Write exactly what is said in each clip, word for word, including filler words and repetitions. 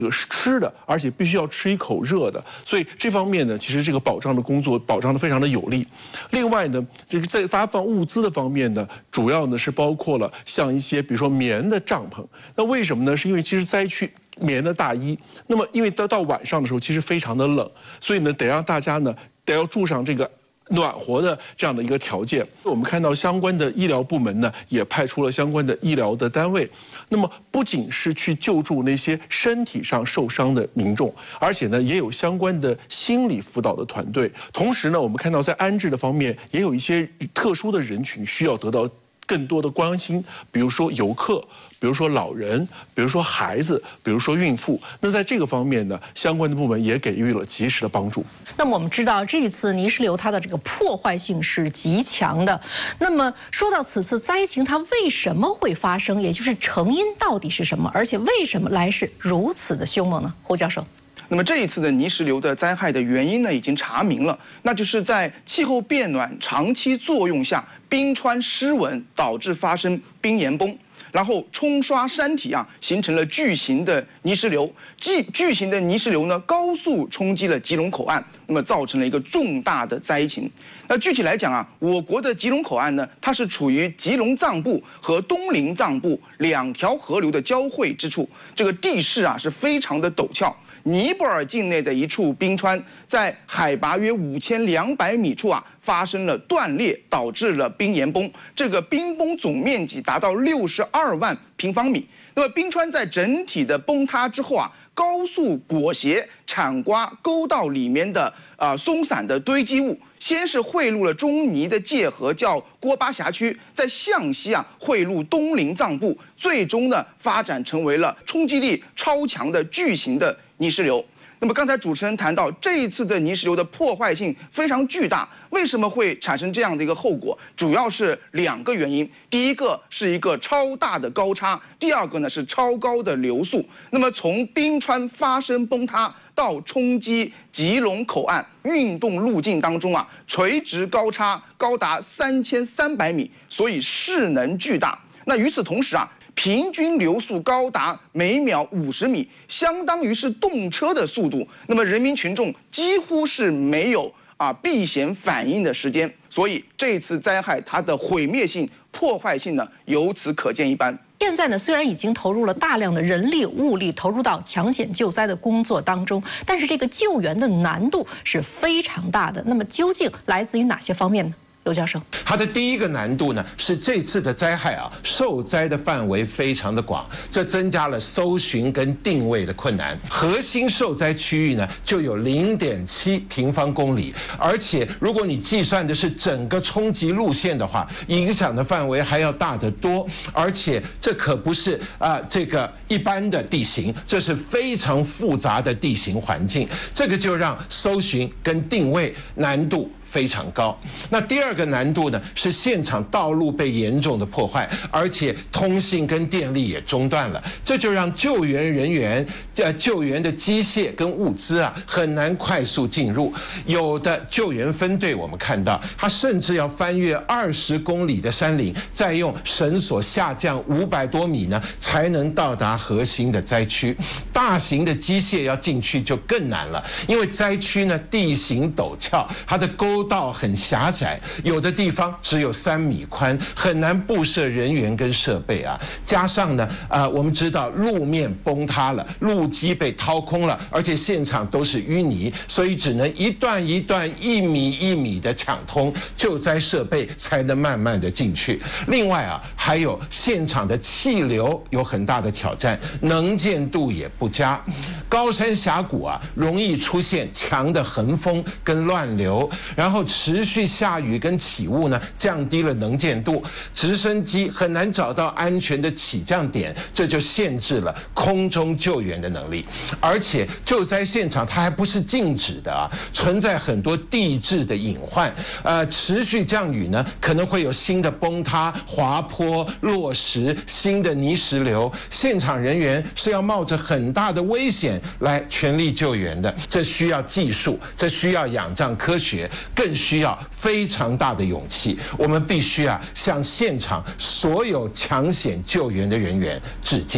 这个吃的，而且必须要吃一口热的，所以这方面呢，其实这个保障的工作保障的非常的有力。另外呢，这个在发放物资的方面呢，主要呢是包括了像一些比如说棉的帐篷。那为什么呢？是因为其实灾区棉的大衣，那么因为到到晚上的时候其实非常的冷，所以呢得让大家呢得要住上这个暖和的这样的一个条件。我们看到相关的医疗部门呢，也派出了相关的医疗的单位。那么不仅是去救助那些身体上受伤的民众，而且呢也有相关的心理辅导的团队。同时呢，我们看到在安置的方面，也有一些特殊的人群需要得到更多的关心，比如说游客，比如说老人，比如说孩子，比如说孕妇。那在这个方面呢，相关的部门也给予了及时的帮助。 那么我们知道，这一次泥石流它的这个破坏性是极强的。那么说到此次灾情，它为什么会发生？也就是成因到底是什么？而且为什么来势如此的凶猛呢？侯教授。 那么这一次的泥石流的灾害的原因呢，已经查明了，那就是在气候变暖长期作用下，冰川失稳导致发生冰岩崩。然后冲刷山体啊，形成了巨型的泥石流。巨巨型的泥石流呢，高速冲击了基隆口岸，那么造成了一个重大的灾情。那具体来讲啊，我国的基隆口岸呢，它是处于基隆藏部和东林藏部两条河流的交汇之处，这个地势啊是非常的陡峭。尼泊尔境内的一处冰川，在海拔约五千两百米处啊，发生了断裂，导致了冰岩崩。这个冰崩总面积达到六十二万平方米。那么冰川在整体的崩塌之后啊，高速裹挟铲刮沟道里面的啊、呃、松散的堆积物，先是汇入了中尼的界河，叫郭巴辖区，在向西啊汇入东林藏部，最终呢发展成为了冲击力超强的巨型的泥石流。那么刚才主持人谈到，这一次的泥石流的破坏性非常巨大，为什么会产生这样的一个后果？主要是两个原因，第一个是一个超大的高差，第二个呢是超高的流速。那么从冰川发生崩塌到冲击基隆口岸，运动路径当中啊，垂直高差高达三千三百米，所以势能巨大。那与此同时啊，平均流速高达每秒五十米，相当于是动车的速度。那么人民群众几乎是没有啊避险反应的时间，所以这次灾害它的毁灭性、破坏性呢，由此可见一斑。 现在呢，虽然已经投入了大量的人力物力投入到抢险救灾的工作当中，但是这个救援的难度是非常大的。那么究竟来自于哪些方面呢？刘教授， 它的第一个难度呢，是这次的灾害啊，受灾的范围非常的广，这增加了搜寻跟定位的困难。核心受灾区域呢，就有零点七平方公里，而且如果你计算的是整个冲击路线的话，影响的范围还要大得多。而且这可不是啊、呃、这个一般的地形，这是非常复杂的地形环境，这个就让搜寻跟定位难度非常高。那第二个难度呢，是现场道路被严重的破坏，而且通信跟电力也中断了，这就让救援人员、呃救援的机械跟物资啊很难快速进入。有的救援分队我们看到，他甚至要翻越二十公里的山岭，再用绳索下降五百多米呢，才能到达核心的灾区。大型的机械要进去就更难了，因为灾区呢地形陡峭，它的沟道很狭窄，有的地方只有三米宽，很难布设人员跟设备啊。加上呢，呃，我们知道路面崩塌了，路基被掏空了，而且现场都是淤泥，所以只能一段一段、一米一米的抢通，救灾设备才能慢慢的进去。另外啊，还有现场的气流有很大的挑战，能见度也不佳。高山峡谷啊，容易出现强的横风跟乱流，然后持续下雨跟起雾呢，降低了能见度，直升机很难找到安全的起降点，这就限制了空中救援的能力。而且救灾现场它还不是静止的啊，存在很多地质的隐患。呃，持续降雨呢，可能会有新的崩塌、滑坡、落石、新的泥石流，现场人员是要冒着很大的危险来全力救援的。这需要技术，这需要仰仗科学，更需要非常大的勇气。我们必须啊向现场所有抢险救援的人员致敬。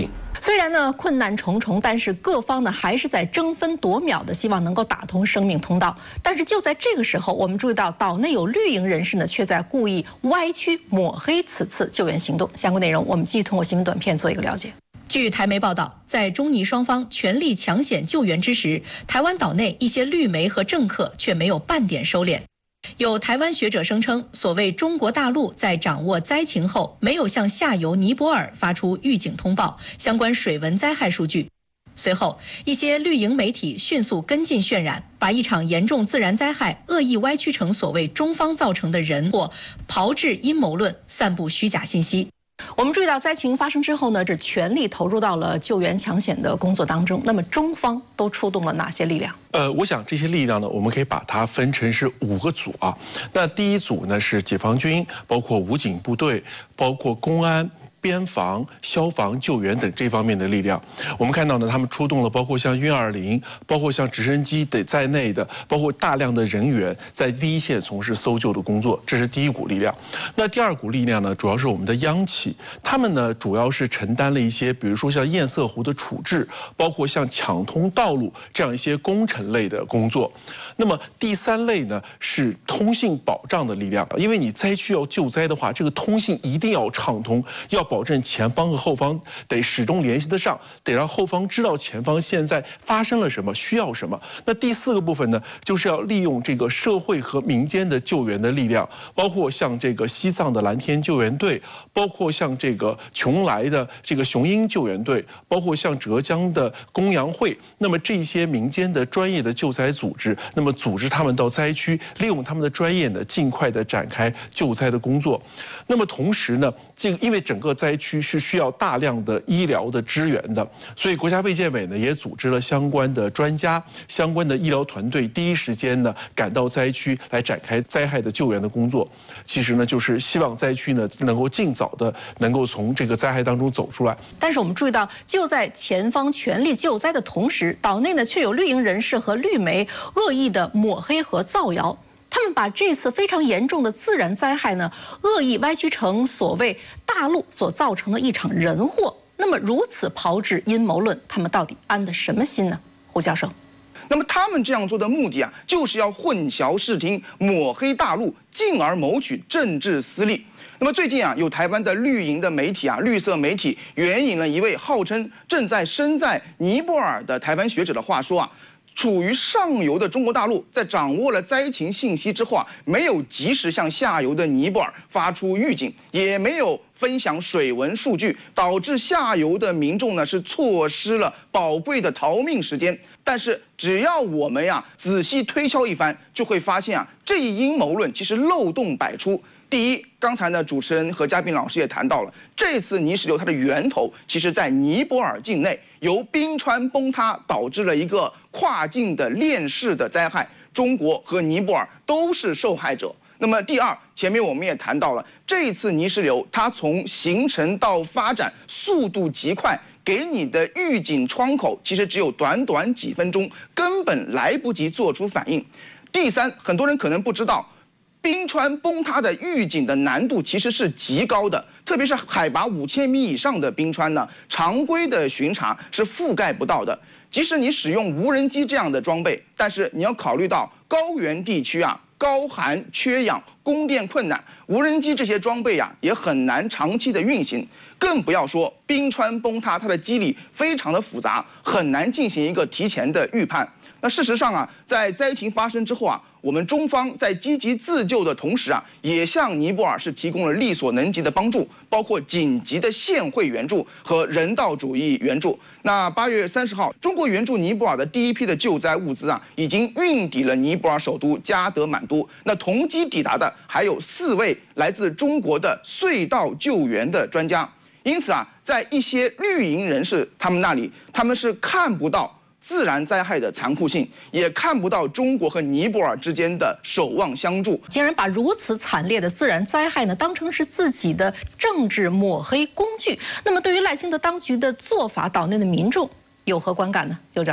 虽然呢困难重重，但是各方呢还是在争分夺秒的希望能够打通生命通道。但是就在这个时候，我们注意到岛内有绿营人士呢却在故意歪曲抹黑此次救援行动。相关内容我们继续通过新闻短片做一个了解。据台媒报道，在中尼双方全力抢险救援之时，台湾岛内一些绿媒和政客却没有半点收敛。有台湾学者声称，所谓中国大陆在掌握灾情后，没有向下游尼泊尔发出预警通报相关水文灾害数据。随后，一些绿营媒体迅速跟进渲染，把一场严重自然灾害恶意歪曲成所谓中方造成的人祸，炮制阴谋论，散布虚假信息。我们注意到灾情发生之后呢，这全力投入到了救援抢险的工作当中。那么中方都出动了哪些力量？ 呃，我想这些力量呢，我们可以把它分成是五个组啊。那第一组呢是解放军，包括武警部队，包括公安、边防、消防、救援等这方面的力量。我们看到呢，他们出动了包括像运二零，包括像直升机的在内的，包括大量的人员在第一线从事搜救的工作，这是第一股力量。那第二股力量呢，主要是我们的央企，他们呢主要是承担了一些，比如说像堰塞湖的处置，包括像抢通道路这样一些工程类的工作。那么第三类呢是通信保障的力量，因为你灾区要救灾的话，这个通信一定要畅通，要保证前方和后方得始终联系得上，得让后方知道前方现在发生了什么，需要什么。那第四个部分呢，就是要利用这个社会和民间的救援的力量，包括像这个西藏的蓝天救援队，包括像这个邛崃的这个雄鹰救援队，包括像浙江的公羊会。那么这些民间的专业的救灾组织，那么组织他们到灾区，利用他们的专业呢，尽快的展开救灾的工作。那么同时呢，这个因为整个灾区是需要大量的医疗的支援的，所以国家卫健委呢也组织了相关的专家、相关的医疗团队，第一时间呢赶到灾区来展开灾害的救援的工作。其实呢，就是希望灾区呢能够尽早的能够从这个灾害当中走出来。 但是我们注意到，就在前方全力救灾的同时，岛内呢却有绿营人士和绿媒恶意的抹黑和造谣。他们把这次非常严重的自然灾害呢，恶意歪曲成所谓大陆所造成的一场人祸。那么如此炮制阴谋论，他们到底安的什么心呢？胡教授。 那么他们这样做的目的啊，就是要混淆视听，抹黑大陆，进而谋取政治私利。那么最近啊，有台湾的绿营的媒体啊，绿色媒体援引了一位号称正在身在尼泊尔的台湾学者的话说啊。处于上游的中国大陆，在掌握了灾情信息之后啊，没有及时向下游的尼泊尔发出预警，也没有分享水文数据，导致下游的民众呢是错失了宝贵的逃命时间。但是只要我们呀仔细推敲一番，就会发现啊，这一阴谋论其实漏洞百出。第一，刚才呢主持人和嘉宾老师也谈到了，这次泥石流它的源头其实在尼泊尔境内，由冰川崩塌导致了一个跨境的链式的灾害，中国和尼泊尔都是受害者。那么第二，前面我们也谈到了，这次泥石流它从形成到发展速度极快，给你的预警窗口其实只有短短几分钟，根本来不及做出反应。第三，很多人可能不知道，冰川崩塌的预警的难度其实是极高的，特别是海拔五千米以上的冰川呢，常规的巡查是覆盖不到的。即使你使用无人机这样的装备，但是你要考虑到高原地区啊，高寒缺氧，供电困难，无人机这些装备啊也很难长期的运行，更不要说冰川崩塌，它的机理非常的复杂，很难进行一个提前的预判。那事实上啊，在灾情发生之后啊，我们中方在积极自救的同时啊，也向尼泊尔是提供了力所能及的帮助，包括紧急的现汇援助和人道主义援助。那八月三十号，中国援助尼泊尔的第一批的救灾物资啊，已经运抵了尼泊尔首都加德满都。那同机抵达的还有四位来自中国的隧道救援的专家。因此啊，在一些绿营人士他们那里，他们是看不到自然灾害的残酷性，也看不到中国和尼泊尔之间的守望相助。 竟然把如此惨烈的自然灾害呢，当成是自己的政治抹黑工具。那么，对于赖清德当局的做法，岛内的民众有何观感呢？尤教授。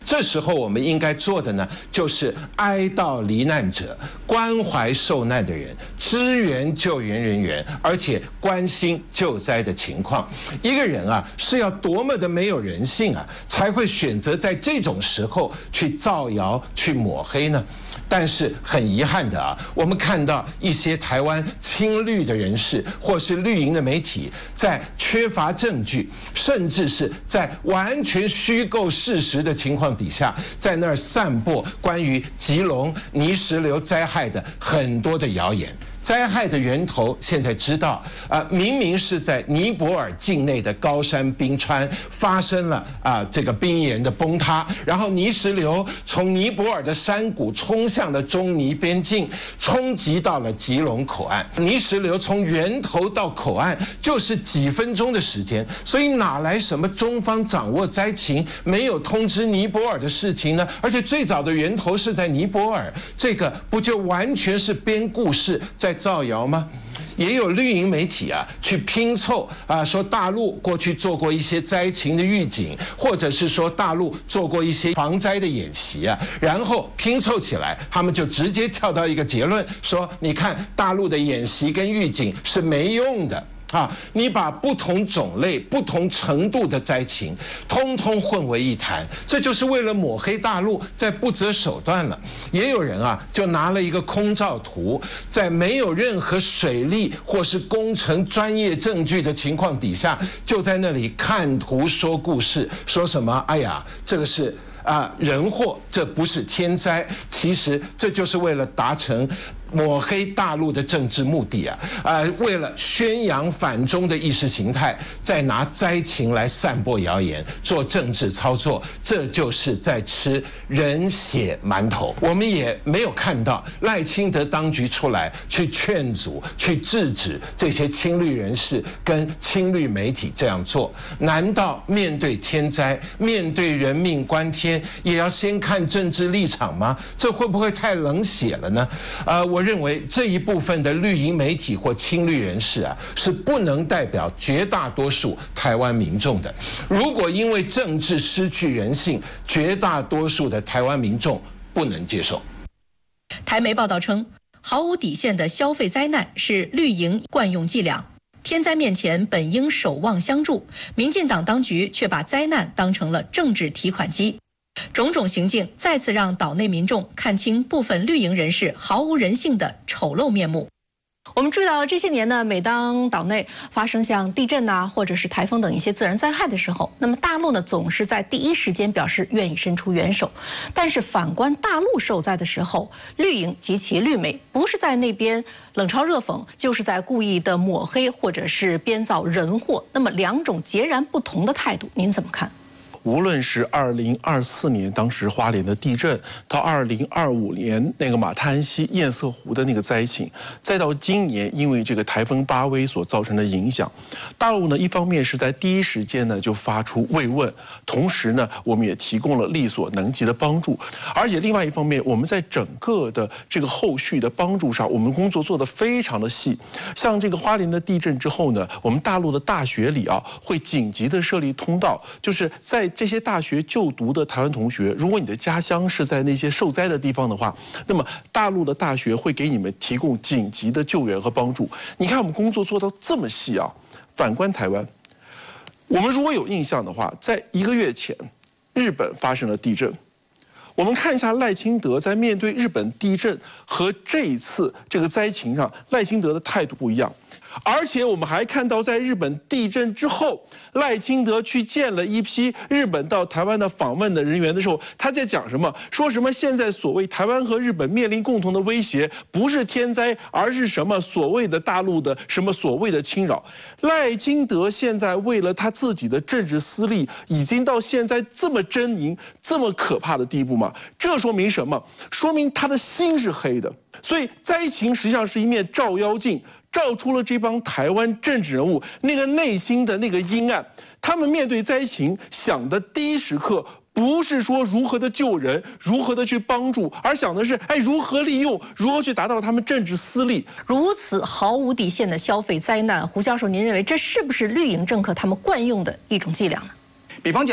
这时候我们应该做的呢，就是哀悼罹难者，关怀受难的人，支援救援人员，而且关心救灾的情况。一个人啊，是要多么的没有人性啊，才会选择在这种时候去造谣、去抹黑呢？但是很遗憾的啊，我们看到一些台湾亲绿的人士或是绿营的媒体，在缺乏证据，甚至是在完全虚构事实的情况底下，在那儿散播关于基隆泥石流灾害的很多的谣言。灾害的源头现在知道，啊，明明是在尼泊尔境内的高山冰川发生了啊这个冰岩的崩塌，然后泥石流从尼泊尔的山谷冲向了中尼边境，冲击到了基隆口岸。泥石流从源头到口岸就是几分钟的时间，所以哪来什么中方掌握灾情，没有通知尼泊尔的事情呢？而且最早的源头是在尼泊尔，这个不就完全是编故事在造谣吗？也有绿营媒体啊去拼凑啊，说大陆过去做过一些灾情的预警，或者是说大陆做过一些防灾的演习啊，然后拼凑起来，他们就直接跳到一个结论，说你看大陆的演习跟预警是没用的。啊，你把不同种类、不同程度的灾情，通通混为一谈，这就是为了抹黑大陆，在不择手段了。也有人啊，就拿了一个空照图，在没有任何水利或是工程专业证据的情况底下，就在那里看图说故事，说什么？哎呀，这个是。啊，人祸，这不是天灾，其实这就是为了达成抹黑大陆的政治目的啊！啊，为了宣扬反中的意识形态，再拿灾情来散播谣言，做政治操作，这就是在吃人血馒头。我们也没有看到赖清德当局出来去劝阻、去制止这些亲绿人士跟亲绿媒体这样做。难道面对天灾，面对人命关天，也要先看政治立场吗？这会不会太冷血了呢？呃，我认为这一部分的绿营媒体或亲绿人士啊，是不能代表绝大多数台湾民众的。如果因为政治失去人性，绝大多数的台湾民众不能接受。 台媒报道称，毫无底线的消费灾难是绿营惯用伎俩。天灾面前本应守望相助，民进党当局却把灾难当成了政治提款机。种种行径再次让岛内民众看清部分绿营人士毫无人性的丑陋面目。我们注意到这些年呢，每当岛内发生像地震啊，或者是台风等一些自然灾害的时候，那么大陆呢总是在第一时间表示愿意伸出援手。但是反观大陆受灾的时候，绿营及其绿媒不是在那边冷嘲热讽，就是在故意的抹黑或者是编造人祸。那么两种截然不同的态度，您怎么看？ 无论是二零二四年当时花莲的地震，到二零二五年那个马太安溪堰塞湖的那个灾情，再到今年因为这个台风巴威所造成的影响，大陆呢一方面是在第一时间呢就发出慰问，同时呢我们也提供了力所能及的帮助，而且另外一方面，我们在整个的这个后续的帮助上，我们工作做得非常的细。像这个花莲的地震之后呢，我们大陆的大学里啊会紧急的设立通道，就是在这些大学就读的台湾同学，如果你的家乡是在那些受灾的地方的话，那么大陆的大学会给你们提供紧急的救援和帮助。你看我们工作做到这么细啊。反观台湾，我们如果有印象的话，在一个月前，日本发生了地震。我们看一下赖清德在面对日本地震和这一次这个灾情上，赖清德的态度不一样。而且我们还看到，在日本地震之后，赖清德去见了一批日本到台湾的访问的人员的时候，他在讲什么？说什么现在所谓台湾和日本面临共同的威胁，不是天灾，而是什么所谓的大陆的什么所谓的侵扰。赖清德现在为了他自己的政治私利，已经到现在这么狰狞、这么可怕的地步吗？这说明什么？说明他的心是黑的。所以灾情实际上是一面照妖镜。照出了这帮台湾政治人物那个内心的那个阴暗，他们面对灾情想的第一时刻不是说如何的救人，如何的去帮助，而想的是哎如何利用，如何去达到他们政治私利。 如此毫无底线的消费灾难，胡教授，您认为这是不是绿营政客他们惯用的一种伎俩呢？ 比方讲，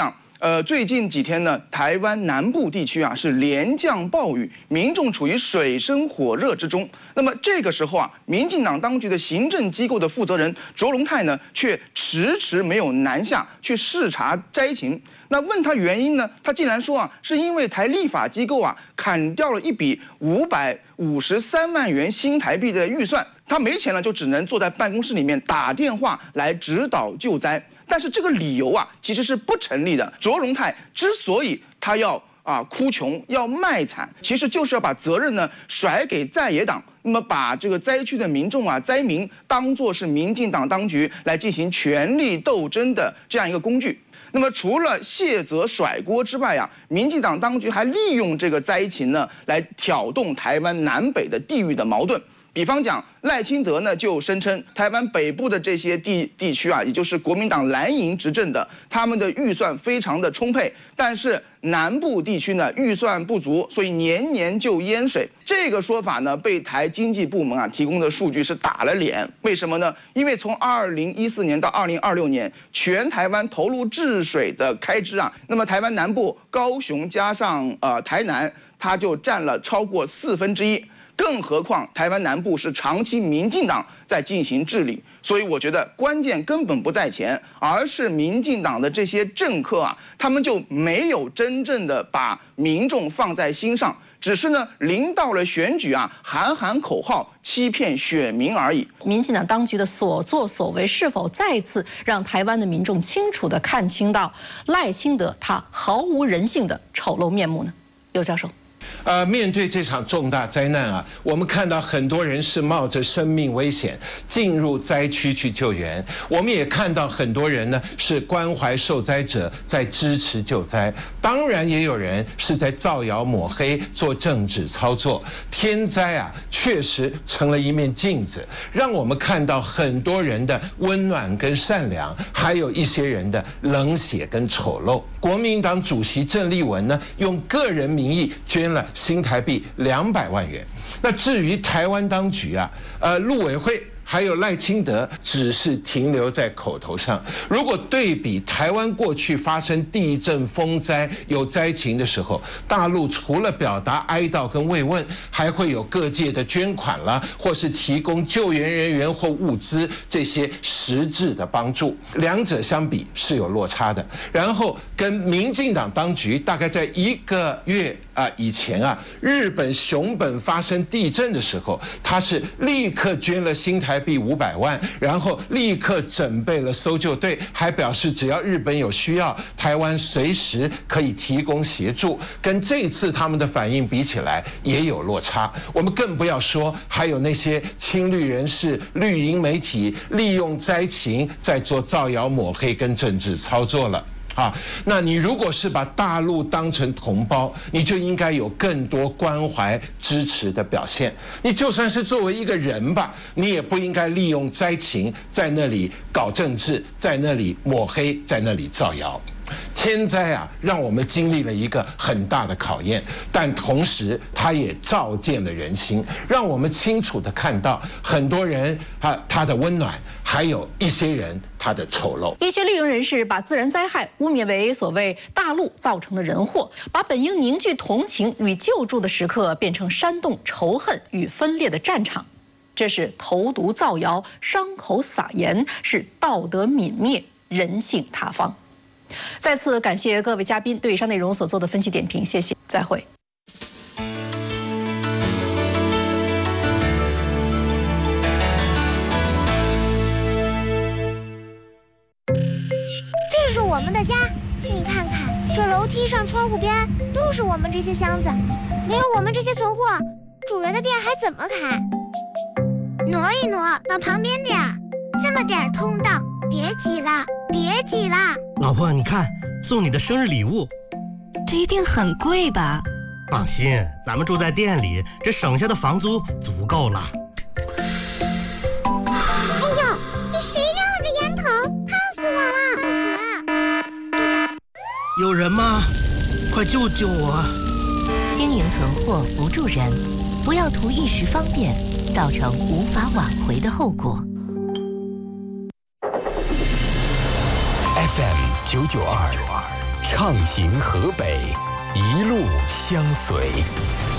呃，最近几天呢，台湾南部地区啊是连降暴雨，民众处于水深火热之中。那么这个时候啊，民进党当局的行政机构的负责人卓荣泰呢，却迟迟没有南下去视察灾情。那问他原因呢，他竟然说啊，是因为台立法机构啊砍掉了一笔五百五十三万元新台币的预算，他没钱了，就只能坐在办公室里面打电话来指导救灾。但是这个理由啊，其实是不成立的。卓荣泰之所以他要啊哭穷、要卖惨，其实就是要把责任呢甩给在野党，那么把这个灾区的民众啊、灾民当作是民进党当局来进行权力斗争的这样一个工具。那么除了卸责甩锅之外啊，民进党当局还利用这个灾情呢，来挑动台湾南北的地域的矛盾。比方讲，赖清德呢就声称，台湾北部的这些地地区啊，也就是国民党蓝营执政的，他们的预算非常的充沛，但是南部地区呢预算不足，所以年年就淹水。这个说法呢，被台经济部门啊提供的数据是打了脸。为什么呢？因为从二零一四年到二零二六年，全台湾投入治水的开支啊，那么台湾南部高雄加上呃台南，它就占了超过四分之一。更何况台湾南部是长期民进党在进行治理，所以我觉得关键根本不在钱，而是民进党的这些政客啊，他们就没有真正的把民众放在心上，只是呢临到了选举啊，喊喊口号，欺骗选民而已。 民进党当局的所作所为，是否再次让台湾的民众清楚地看清到赖清德他毫无人性的丑陋面目呢？尤教授。 呃，面对这场重大灾难啊，我们看到很多人是冒着生命危险进入灾区去救援，我们也看到很多人呢是关怀受灾者，在支持救灾。当然，也有人是在造谣抹黑，做政治操作。天灾啊，确实成了一面镜子，让我们看到很多人的温暖跟善良，还有一些人的冷血跟丑陋。国民党主席郑丽文呢，用个人名义捐了新台币两百万元。那至于台湾当局啊，呃，陆委会还有赖清德只是停留在口头上。如果对比台湾过去发生地震、风灾有灾情的时候，大陆除了表达哀悼跟慰问，还会有各界的捐款啦，或是提供救援人员或物资这些实质的帮助。两者相比是有落差的。然后跟民进党当局大概在一个月啊以前啊，日本熊本发生地震的时候，他是立刻捐了新台币五百万，然后立刻准备了搜救队，还表示只要日本有需要，台湾随时可以提供协助。跟这次他们的反应比起来，也有落差。我们更不要说还有那些亲绿人士、绿营媒体利用灾情在做造谣抹黑跟政治操作了。啊，那你如果是把大陆当成同胞，你就应该有更多关怀支持的表现。你就算是作为一个人吧，你也不应该利用灾情在那里搞政治，在那里抹黑，在那里造谣。天灾啊，让我们经历了一个很大的考验，但同时它也照见了人心，让我们清楚地看到很多人啊他的温暖，还有一些人他的丑陋。 一些绿营人士把自然灾害污蔑为所谓大陆造成的人祸，把本应凝聚同情与救助的时刻变成煽动仇恨与分裂的战场。这是投毒造谣、伤口撒盐，是道德泯灭、人性塌方。再次感谢各位嘉宾对以上内容所做的分析点评，谢谢，再会。 这是我们的家，你看看，这楼梯上、窗户边都是我们这些箱子，没有我们这些存货，主人的店还怎么开？挪一挪到旁边点儿，这么点儿通道，别挤了，别挤了。 老婆，你看，送你的生日礼物， 这一定很贵吧？ 放心，咱们住在店里，这省下的房租足够了。 哎呦，这谁扔了个烟头？烫死我了！烫死了！ 有人吗？快救救我！ 经营存货不助人，不要图一时方便，造成无法挽回的后果。 F M 九九二畅行河北，一路相随。